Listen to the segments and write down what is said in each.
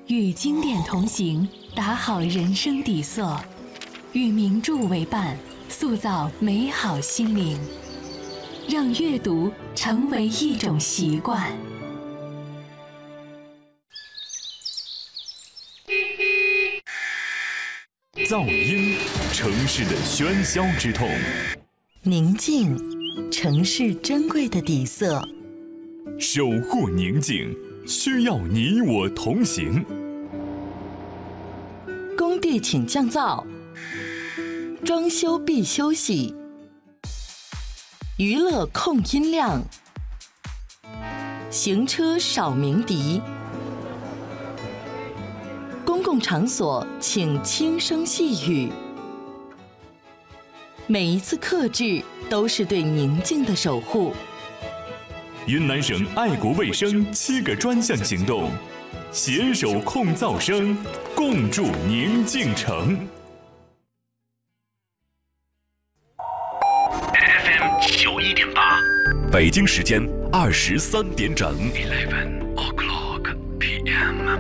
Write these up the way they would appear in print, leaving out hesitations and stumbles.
与经典同行，打好人生底色；与名著为伴，塑造美好心灵。让阅读成为一种习惯。 噪音，城市的喧嚣之痛； 宁静，城市珍贵的底色。 守护宁静，需要你我同行。 工地请降噪，装修必休息。娱乐控音量，行车少鸣笛。公共场所请轻声细语。每一次克制都是对宁静的守护。 云南省爱国卫生7个专项行动，携手控噪声，共筑宁静城。 FM 91.8， 北京时间23点整。 11 o'clock PM。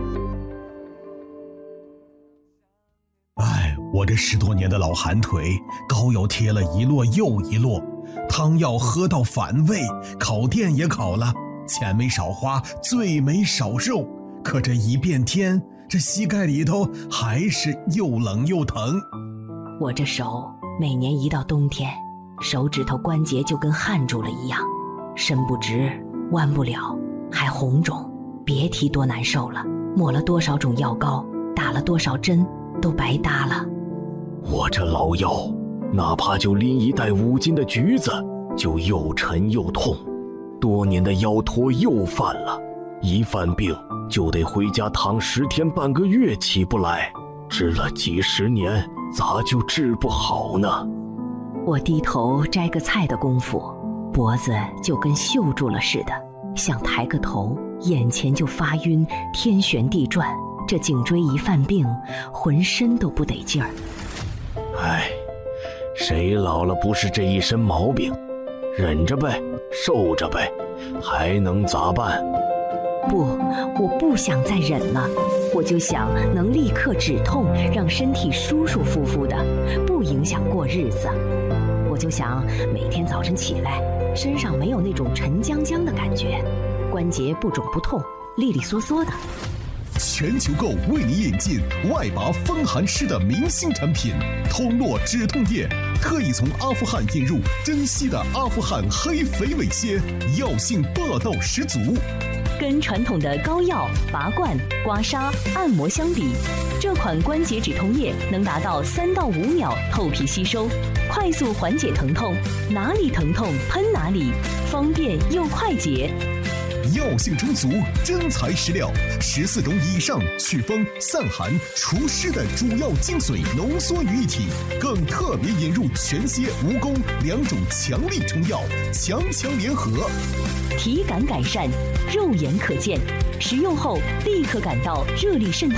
我这10多年的老寒腿，膏药贴了一摞又一摞，汤药喝到反胃，烤店也烤了，钱没少花，罪没少受。可这一变天，这膝盖里头还是又冷又疼。 我这手每年一到冬天，手指头关节就跟焊住了一样，伸不直，弯不了，还红肿，别提多难受了。抹了多少种药膏，打了多少针，都白搭了。 我这老腰，哪怕就拎一袋5斤的橘子，就又沉又痛。多年的腰托又犯了，一犯病就得回家躺10天半个月起不来，治了几十年，咋就治不好呢？ 我低头摘个菜的功夫，脖子就跟锈住了似的，想抬个头，眼前就发晕，天旋地转。这颈椎一犯病，浑身都不得劲儿。 唉，谁老了不是这一身毛病？忍着呗，受着呗，还能咋办？ 不，我不想再忍了，我就想能立刻止痛，让身体舒舒服服的，不影响过日子。我就想每天早晨起来，身上没有那种沉僵僵的感觉，关节不肿不痛，利利索索的。 全球购为你引进外拔风寒湿的明星产品通络止痛液，特意从阿富汗引入珍稀的阿富汗黑肥尾蝎，药性霸道十足。 跟传统的膏药、拔罐、刮痧、按摩相比，这款关节止痛液能达到3到5秒透皮吸收，快速缓解疼痛，哪里疼痛喷哪里，方便又快捷。 药性充足，真材实料，14种以上祛风散寒除湿的主要精髓浓缩于一体，更特别引入全蝎、蜈蚣2种强力中药，强联合， 体感改善，肉眼可见，食用后立刻感到热力渗透。